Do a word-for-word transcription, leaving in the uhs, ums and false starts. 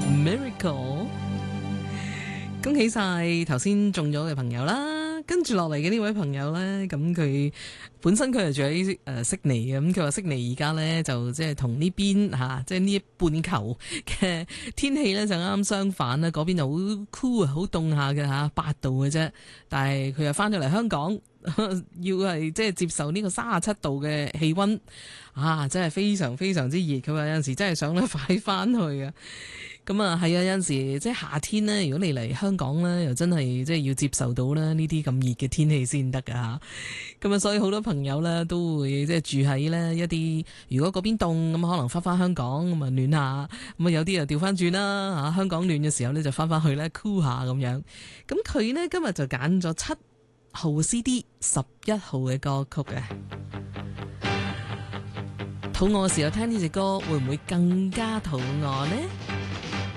Miracle， 恭喜晒頭先中咗嘅朋友啦！跟住落嚟嘅呢位朋友呢，咁佢本身佢係住喺誒悉尼嘅，咁佢話悉尼而家呢，就即係同呢邊嚇，即係呢半球嘅天氣呢，就啱啱相反啦，嗰邊就好 cool 啊，好凍下嘅嚇，八度嘅啫，但係佢又翻咗嚟香港。要係即係接受呢個三十七度嘅氣溫啊，真係非常非常之熱。佢話有陣時真係想咧快翻去啊。咁啊係啊，有陣時即係夏天呢，如果你嚟香港呢，又真係即係要接受到啦呢啲咁熱嘅天氣先得噶吓。咁啊，所以好多朋友呢都會即係住喺呢一啲，如果嗰邊凍咁可能翻翻香港咁啊暖下。咁啊有啲又調翻轉啦吓，香港暖嘅時候呢，就翻翻去呢 cool 下咁樣。咁佢呢，今日就揀咗七號 C D 十一號嘅歌曲嘅，肚餓嘅時候聽呢隻歌會唔會更加肚餓呢？